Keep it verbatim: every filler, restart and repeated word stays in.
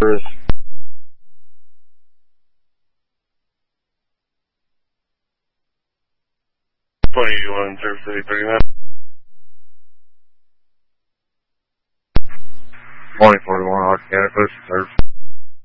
twenty-one, Surf City, thirty-nine. twenty forty-one, Arctic Coast, Surf.